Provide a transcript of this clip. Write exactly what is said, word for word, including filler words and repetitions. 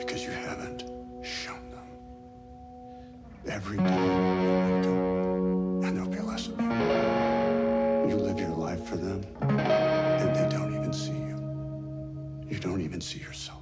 because you haven't shown them. Every day you wake up, and there'll be less of you. You live your life for them, and they don't even see you. You don't even see yourself.